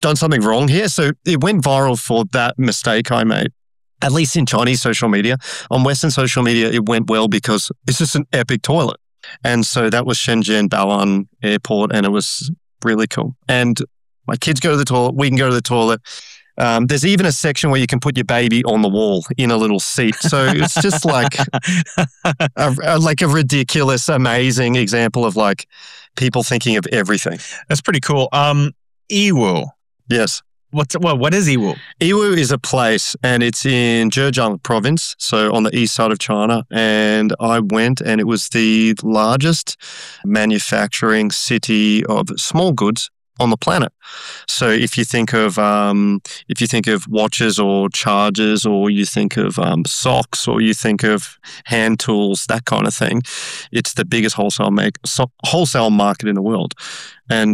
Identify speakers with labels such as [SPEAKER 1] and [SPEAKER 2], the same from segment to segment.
[SPEAKER 1] done something wrong here? So it went viral for that mistake I made. At least in Chinese social media. On Western social media, it went well because it's just an epic toilet. And so that was Shenzhen Bao'an Airport, and it was really cool. And my kids go to the toilet. We can go to the toilet. There's even a section where you can put your baby on the wall in a little seat. So it's just like a ridiculous, amazing example of like people thinking of everything.
[SPEAKER 2] That's pretty cool. Yiwu.
[SPEAKER 1] Yes.
[SPEAKER 2] What is Yiwu?
[SPEAKER 1] Yiwu is a place, and it's in Zhejiang province, so on the east side of China. And I went, and it was the largest manufacturing city of small goods on the planet. So if you think of watches or chargers, or you think of socks, or you think of hand tools, that kind of thing, it's the biggest wholesale market in the world. And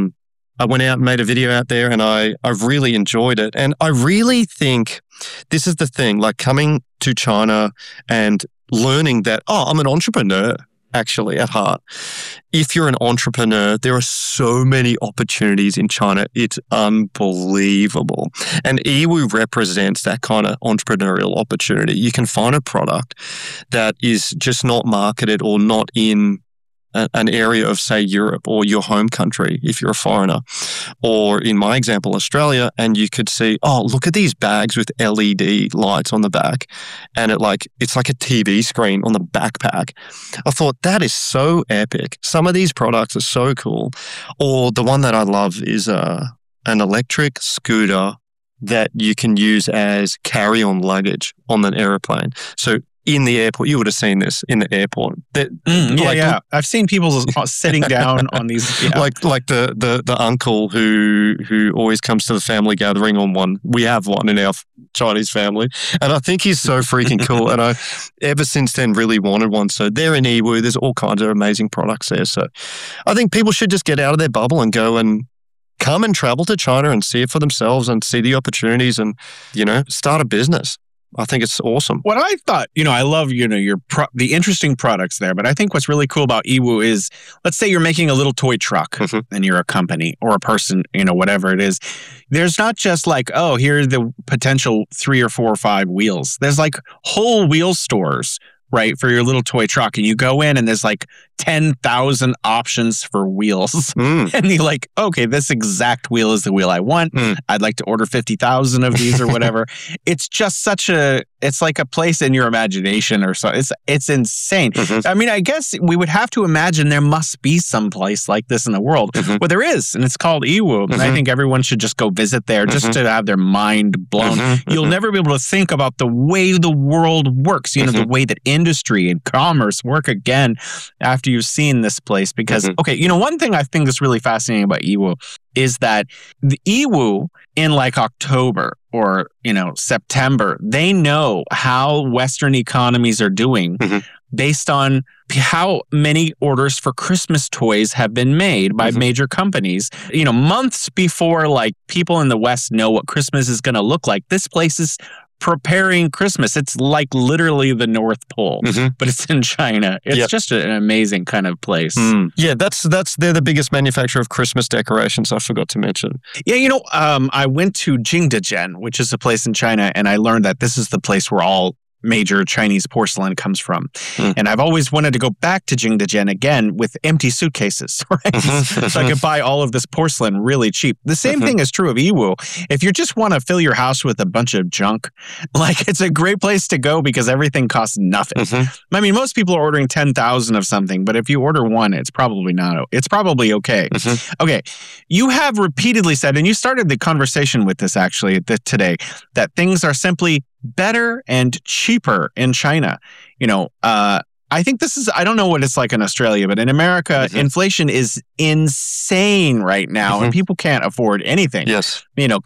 [SPEAKER 1] I went out and made a video out there, and I really enjoyed it. And I really think this is the thing, like coming to China and learning that, I'm an entrepreneur actually at heart. If you're an entrepreneur, there are so many opportunities in China. It's unbelievable. And Yiwu represents that kind of entrepreneurial opportunity. You can find a product that is just not marketed or not in an area of, say, Europe or your home country if you're a foreigner, or in my example, Australia, and you could see, look at these bags with LED lights on the back, and it's like a TV screen on the backpack. I thought that is so epic. Some of these products are so cool. Or the one that I love is an electric scooter that you can use as carry-on luggage on an airplane. So in the airport, you would have seen this in the airport.
[SPEAKER 2] I've seen people sitting down on these. Yeah.
[SPEAKER 1] Like the uncle who always comes to the family gathering on one. We have one in our Chinese family, and I think he's so freaking cool. And I, ever since then, really wanted one. So they're in Yiwu. There's all kinds of amazing products there. So I think people should just get out of their bubble and go and come and travel to China and see it for themselves and see the opportunities and, start a business. I think it's awesome.
[SPEAKER 2] What I thought, I love, the interesting products there, but I think what's really cool about Yiwu is, let's say you're making a little toy truck and you're a company or a person, whatever it is. There's not just like, here are the potential 3 or 4 or 5 wheels. There's like whole wheel stores, right, for your little toy truck. And you go in and there's like 10,000 options for wheels. And you're like, okay, this exact wheel is the wheel I want. I'd like to order 50,000 of these or whatever. It's just it's like a place in your imagination or so. It's insane. I mean, I guess we would have to imagine there must be some place like this in the world. Well, there is, and it's called Yiwu. And I think everyone should just go visit there just to have their mind blown. You'll never be able to think about the way the world works, the way that industry and commerce work again after you've seen this place. Because, one thing I think is really fascinating about Yiwu is that the Yiwu in like October or, September, they know how Western economies are doing based on how many orders for Christmas toys have been made by major companies. Months before like people in the West know what Christmas is going to look like, this place is preparing Christmas. It's like literally the North Pole, but it's in China. It's just an amazing kind of place.
[SPEAKER 1] Yeah, they're the biggest manufacturer of Christmas decorations. I forgot to mention.
[SPEAKER 2] Yeah, I went to Jingdezhen, which is a place in China, and I learned that this is the place where all major Chinese porcelain comes from. And I've always wanted to go back to Jingdezhen again with empty suitcases, right? So I could buy all of this porcelain really cheap. The same thing is true of Yiwu. If you just want to fill your house with a bunch of junk, like it's a great place to go because everything costs nothing. I mean, most people are ordering 10,000 of something, but if you order one, it's probably okay. Okay. You have repeatedly said, and you started the conversation with this actually today, that things are simply better and cheaper in China. I think I don't know what it's like in Australia, but in America, inflation is insane right now and people can't afford anything.
[SPEAKER 1] Yes.